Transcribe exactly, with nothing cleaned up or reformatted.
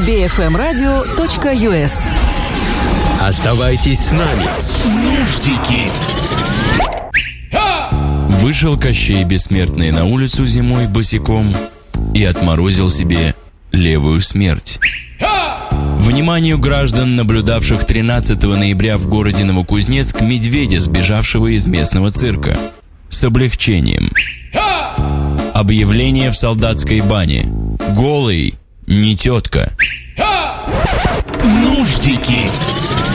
би эф эм радио точка ю эс. Оставайтесь с нами. Нуждики. Вышел Кощей Бессмертный на улицу зимой босиком и отморозил себе левую смерть. Вниманию граждан, наблюдавших тринадцатого ноября в городе Новокузнецк медведя, сбежавшего из местного цирка. С облегчением. Объявление в солдатской бане. Голый, не тетка. Нуждики.